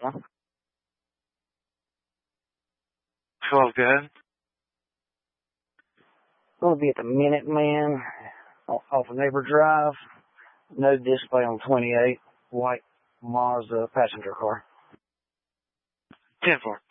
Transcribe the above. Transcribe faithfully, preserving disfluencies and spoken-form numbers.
one. twelve, go ahead. Going to be at the Minuteman off of Neighbor Drive. No display on twenty-eight. White Mazda passenger car. ten four.